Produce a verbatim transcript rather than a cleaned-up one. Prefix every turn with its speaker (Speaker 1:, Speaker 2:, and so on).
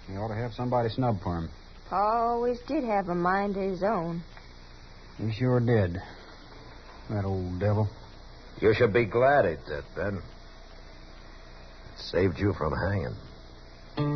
Speaker 1: He ought to have somebody snub for him.
Speaker 2: Pa always did have a mind of his own.
Speaker 1: He sure did. That old devil.
Speaker 3: You should be glad he did, Ben. It saved you from hanging.